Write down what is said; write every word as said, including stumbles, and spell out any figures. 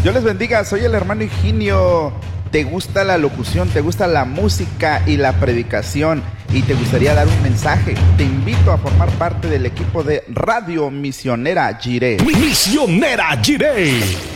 Dios les bendiga, soy el hermano Higinio. ¿Te gusta la locución, te gusta la música y la predicación y te gustaría dar un mensaje? Te invito a formar parte del equipo de Radio Misionera Jireh. Misionera Jireh.